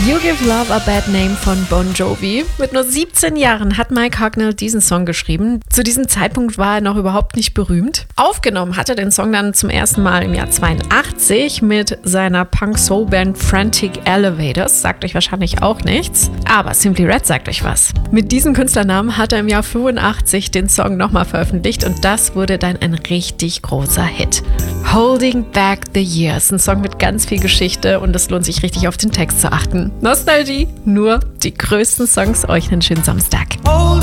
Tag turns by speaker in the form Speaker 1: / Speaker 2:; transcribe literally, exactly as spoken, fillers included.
Speaker 1: You Give Love a Bad Name von Bon Jovi. Mit nur siebzehn Jahren hat Mike Hucknall diesen Song geschrieben. Zu diesem Zeitpunkt war er noch überhaupt nicht berühmt. Aufgenommen hat er den Song dann zum ersten Mal im Jahr zweiundachtzig mit seiner Punk-Soul-Band Frantic Elevators. Sagt euch wahrscheinlich auch nichts. Aber Simply Red sagt euch was. Mit diesem Künstlernamen hat er im Jahr fünfundachtzig den Song nochmal veröffentlicht und das wurde dann ein richtig großer Hit. Holding Back the Years, ein Song mit ganz viel Geschichte und es lohnt sich richtig auf den Text zu achten. Nostalgie, nur die größten Songs. Euch einen schönen Samstag.